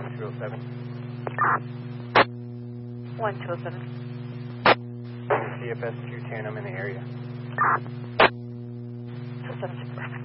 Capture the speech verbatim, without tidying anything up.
two oh seven. one two oh seven. C F S two ten, I'm in the area. two seven six.